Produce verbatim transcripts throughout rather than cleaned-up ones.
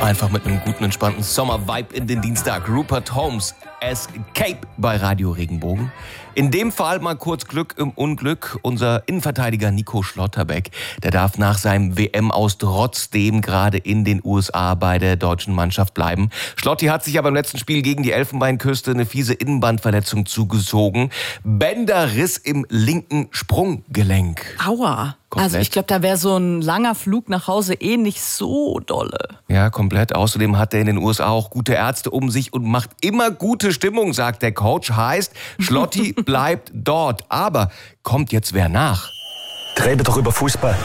Einfach mit einem guten, entspannten Sommer-Vibe in den Dienstag. Rupert Holmes, Escape bei Radio Regenbogen. In dem Fall mal kurz Glück im Unglück. Unser Innenverteidiger Nico Schlotterbeck, der darf nach seinem W M-Aus trotzdem gerade in den U S A bei der deutschen Mannschaft bleiben. Schlotti hat sich aber im letzten Spiel gegen die Elfenbeinküste eine fiese Innenbandverletzung zugezogen. Bänderriss im linken Sprunggelenk. Aua. Komplett. Also ich glaube, da wäre so ein langer Flug nach Hause eh nicht so dolle. Ja, komplett. Außerdem hat er in den U S A auch gute Ärzte um sich und macht immer gute Stimmung, sagt der Coach. Heißt, Schlotti bleibt dort. Aber kommt jetzt wer nach? Rede doch über Fußball.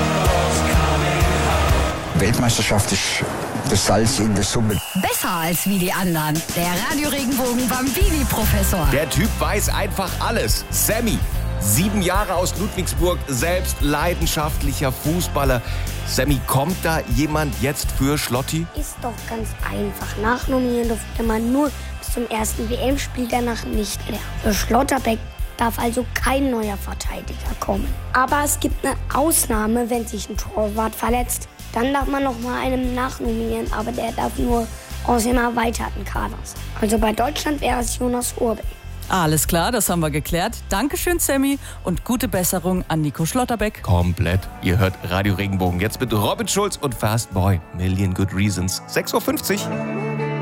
Weltmeisterschaft ist das Salz in der Suppe. Besser als wie die anderen. Der Radio Regenbogen Bambini-Professor. Der Typ weiß einfach alles. Sammy. Sieben Jahre aus Ludwigsburg, selbst leidenschaftlicher Fußballer. Sammy, kommt da jemand jetzt für Schlotti? Ist doch ganz einfach. Nachnominieren durfte man nur bis zum ersten W M-Spiel, danach nicht mehr. Für Schlotterbeck darf also kein neuer Verteidiger kommen. Aber es gibt eine Ausnahme, wenn sich ein Torwart verletzt. Dann darf man noch mal einen nachnominieren, aber der darf nur aus dem erweiterten Kader sein. Also bei Deutschland wäre es Jonas Urbay. Alles klar, das haben wir geklärt. Dankeschön, Sammy, und gute Besserung an Nico Schlotterbeck. Komplett. Ihr hört Radio Regenbogen jetzt mit Robin Schulz und Fast Boy. Million Good Reasons. sechs Uhr fünfzig.